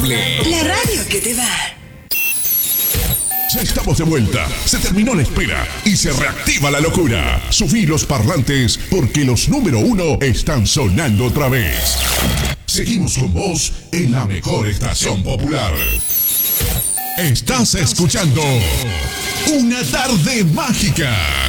FM. La radio que te va. Ya estamos de vuelta, se terminó la espera y se reactiva la locura. Subí los parlantes porque los número 1 están sonando otra vez. Seguimos con vos en la mejor estación popular. Estás escuchando Una Tarde Mágica.